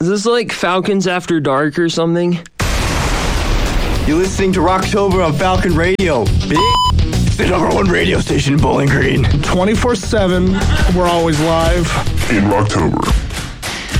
Is this like Falcons After Dark or something? You're listening to Rocktober on Falcon Radio. The number one radio station in Bowling Green. 24/7, we're always live. In Rocktober.